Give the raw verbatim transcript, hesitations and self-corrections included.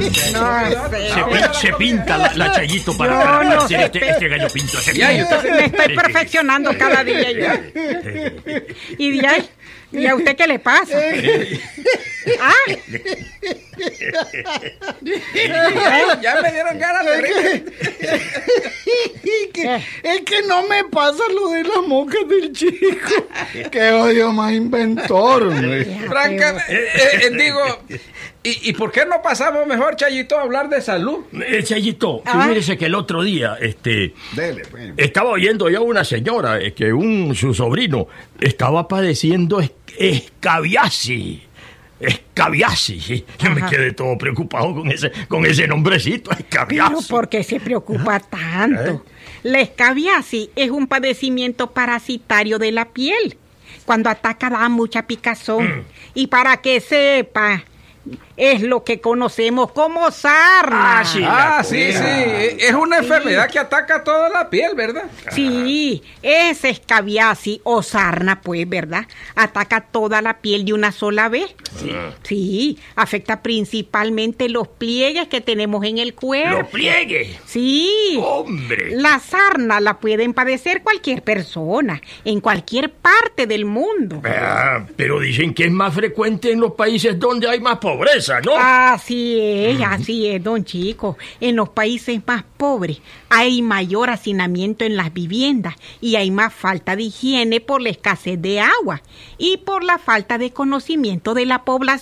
No sé. Se, pin- se pinta la, la Chayito para, No, para no, hacer este, espe- este gallo pinto. Se Ya, pinta. Me estoy perfeccionando cada día yo. Y de ahí, ¿y a usted qué le pasa? ¿Ah? Ya me dieron ganas de reír. que, es que no me pasa lo de las moscas del chico. Qué odio más inventor, hombre. Francamente, eh, eh, digo, ¿y, ¿y por qué no pasamos mejor, Chayito, a hablar de salud? Eh, Chayito, Ah. fíjese que el otro día, este... Dele, pues. Estaba oyendo yo a una señora eh, que un su sobrino estaba padeciendo es- escabiasis. Escabiasis. sí. Yo me Ajá. quedé todo preocupado con ese, con ese nombrecito, Pero escabiasis. ¿por qué se preocupa tanto? La escabiasis es un padecimiento parasitario de la piel. Cuando ataca da mucha picazón. Y para que sepa, es lo que conocemos como sarna. Ah, sí. Ah, la sí, sí. cobra. Es una enfermedad que ataca toda la piel, ¿verdad? Sí, es escabiasis o sarna, pues, ¿verdad? Ataca toda la piel de una sola vez. Sí, sí, afecta principalmente los pliegues que tenemos en el cuerpo. Los pliegues. Sí. Hombre. La sarna la pueden padecer cualquier persona, en cualquier parte del mundo. Ah, pero dicen que es más frecuente en los países donde hay más pobreza, ¿no? Así es, así es, don Chico. En los países más pobres hay mayor hacinamiento en las viviendas y hay más falta de higiene por la escasez de agua y por la falta de conocimiento de la población.